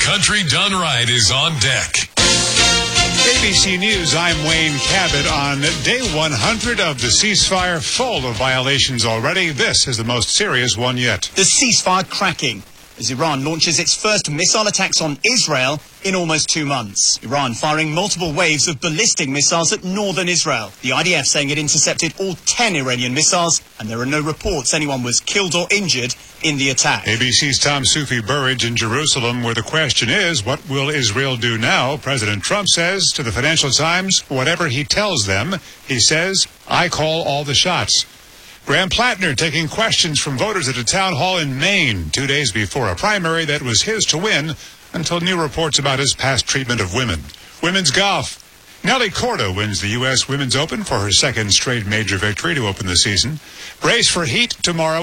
Country Done Right is on deck. ABC News, I'm Wayne Cabot. On day 100 of the ceasefire, full of violations already, this is the most serious one yet. The ceasefire cracking as Iran launches its first missile attacks on Israel in almost 2 months. Iran firing multiple waves of ballistic missiles at northern Israel. The IDF saying it intercepted all 10 Iranian missiles, and there are no reports anyone was killed or injured in the attack. ABC's Tom Soufi Burridge in Jerusalem, where the question is, what will Israel do now? President Trump says to the Financial Times, whatever he tells them, he says, I call all the shots. Graham Plattner taking questions from voters at a town hall in Maine 2 days before a primary that was his to win until new reports about his past treatment of women. Women's golf. Nelly Korda wins the U.S. Women's Open for her second straight major victory to open the season. Brace for heat tomorrow.